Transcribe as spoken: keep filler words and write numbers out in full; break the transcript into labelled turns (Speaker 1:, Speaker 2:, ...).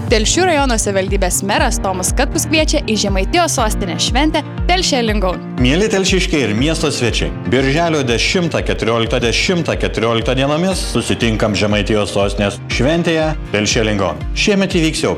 Speaker 1: Telšių rajono savivaldybės meras Tomas Katkus kviečia į Žemaitijos sostinės šventę Telšiai Lingaun.
Speaker 2: Mieli telšiškiai ir miesto svečiai, birželio dešimtą, keturioliktą, dešimtą, keturioliktą dienomis susitinkam Žemaitijos sostinės šventėje Telšiai Lingaun. Šiemet įvyks jau